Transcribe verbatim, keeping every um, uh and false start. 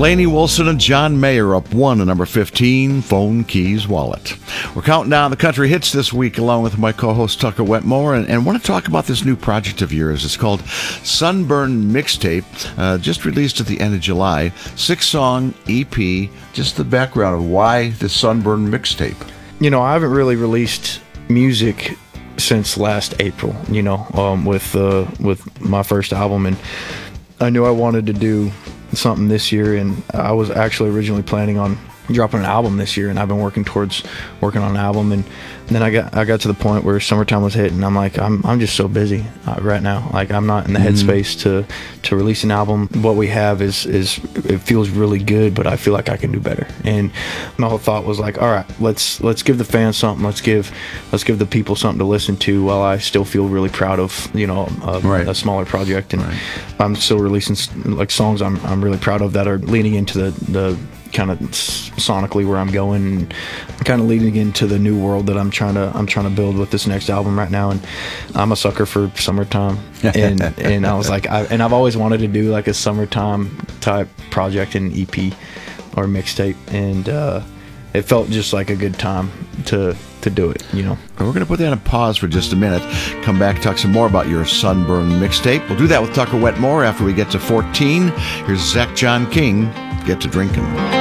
Lainey Wilson and John Mayer up one to number fifteen, Phone Keys Wallet. We're counting down the country hits this week along with my co-host Tucker Wetmore, and, and want to talk about this new project of yours. It's called Sunburn Mixtape, uh, just released at the end of July. Six-song E P. Just the background of why the Sunburn Mixtape. You know, I haven't really released music since last April, you know, um, with uh, with my first album, and I knew I wanted to do something this year, and I was actually originally planning on dropping an album this year, and I've been working towards working on an album, and, and then I got I got to the point where summertime was hitting. I'm like, I'm I'm just so busy uh, right now. Like, I'm not in the Mm-hmm. headspace to to release an album. What we have is is it feels really good, but I feel like I can do better. And my whole thought was like, all right, let's let's give the fans something. Let's give let's give the people something to listen to while I still feel really proud of, you know, a, Right. a smaller project, and Right. I'm still releasing like songs I'm I'm really proud of that are leaning into the the kind of sonically where I'm going, and kind of leading into the new world that I'm trying to I'm trying to build with this next album right now. And I'm a sucker for summertime, and and I was like, I, and I've always wanted to do like a summertime type project, an E P or mixtape, and uh, it felt just like a good time to to do it, you know. We're going to put that on pause for just a minute. Come back, talk some more about your Sunburn Mixtape. We'll do that with Tucker Wetmore after we get to fourteen. Here's Zach John King, Get to Drinking.